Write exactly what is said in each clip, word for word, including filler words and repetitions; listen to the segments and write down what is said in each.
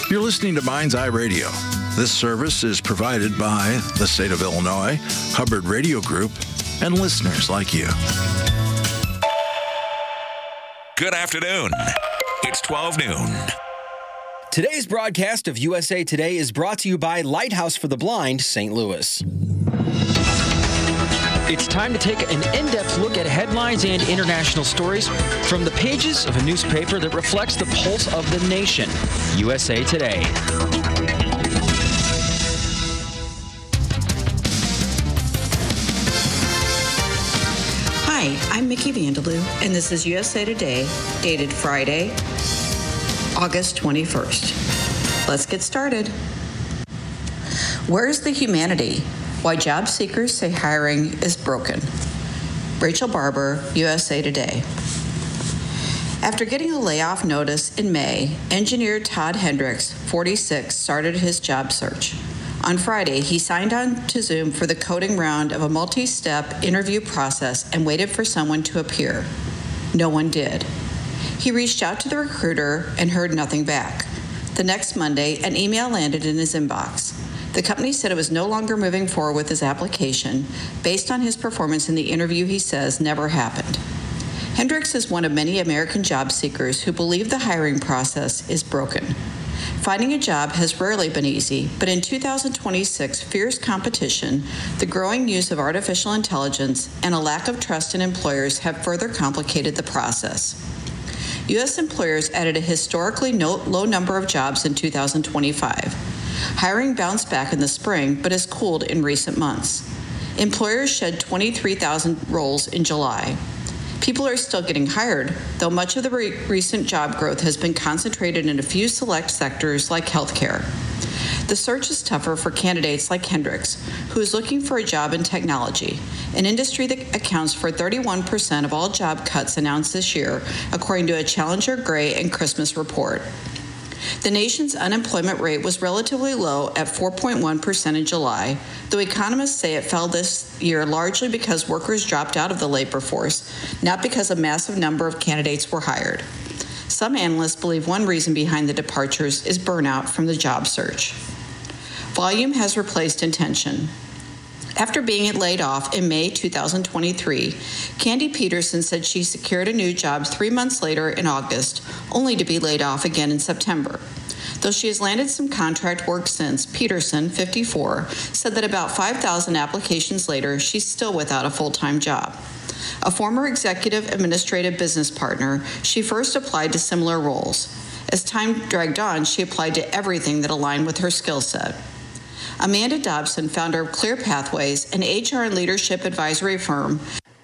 You're listening to Mind's Eye Radio. This service is provided by the state of Illinois, Hubbard Radio Group, and listeners like you. Good afternoon. It's twelve noon. Today's broadcast of U S A Today is brought to you by Lighthouse for the Blind, Saint Louis. It's time to take an in-depth look at headlines and international stories from the pages of a newspaper that reflects the pulse of the nation, U S A Today. Hi, I'm Mickey Vandeloo, and this is U S A Today, dated Friday, August twenty-first. Let's get started. Where's the humanity? Why job seekers say hiring is broken. Rachel Barber, U S A Today. After getting a layoff notice in May, engineer Todd Hendricks, forty-six, started his job search. On Friday, he signed on to Zoom for the coding round of a multi-step interview process and waited for someone to appear. No one did. He reached out to the recruiter and heard nothing back. The next Monday, an email landed in his inbox. The company said it was no longer moving forward with his application based on his performance in the interview he says never happened. Hendricks is one of many American job seekers who believe the hiring process is broken. Finding a job has rarely been easy, but in two thousand twenty-six, fierce competition, the growing use of artificial intelligence, and a lack of trust in employers have further complicated the process. U S employers added a historically low number of jobs in two thousand twenty-five. Hiring bounced back in the spring, but has cooled in recent months. Employers shed twenty-three thousand roles in July. People are still getting hired, though much of the re- recent job growth has been concentrated in a few select sectors like healthcare. The search is tougher for candidates like Hendricks, who is looking for a job in technology, an industry that accounts for thirty-one percent of all job cuts announced this year, according to a Challenger Gray and Christmas report. The nation's unemployment rate was relatively low at four point one percent in July, though economists say it fell this year largely because workers dropped out of the labor force, not because a massive number of candidates were hired. Some analysts believe one reason behind the departures is burnout from the job search. Volume has replaced intention. After being laid off in May two thousand twenty-three, Candy Peterson said she secured a new job three months later in August, only to be laid off again in September. Though she has landed some contract work since, Peterson, fifty-four, said that about five thousand applications later, she's still without a full-time job. A former executive administrative business partner, she first applied to similar roles. As time dragged on, she applied to everything that aligned with her skill set. Amanda Dobson, founder of Clear Pathways, an H R and leadership advisory firm,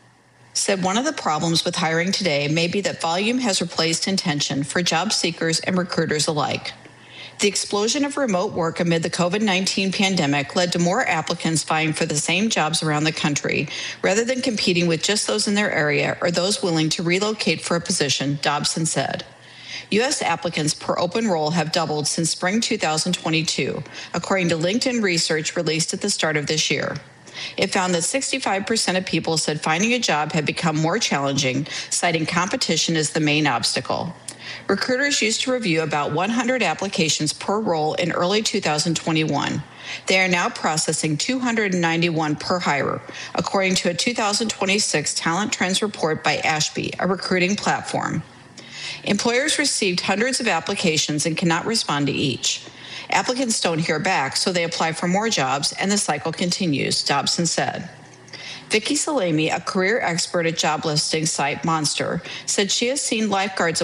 said one of the problems with hiring today may be that volume has replaced intention for job seekers and recruiters alike. The explosion of remote work amid the covid nineteen pandemic led to more applicants vying for the same jobs around the country, rather than competing with just those in their area or those willing to relocate for a position, Dobson said. U S applicants per open role have doubled since spring two thousand twenty-two, according to LinkedIn research released at the start of this year. It found that sixty-five percent of people said finding a job had become more challenging, citing competition as the main obstacle. Recruiters used to review about one hundred applications per role in early two thousand twenty-one. They are now processing two hundred ninety-one per hire, according to a two thousand twenty-six Talent Trends report by Ashby, a recruiting platform. Employers received hundreds of applications and cannot respond to each. Applicants don't hear back, so they apply for more jobs, and the cycle continues, Dobson said. Vicky Salemi, a career expert at job listing site Monster, said she has seen lifeguards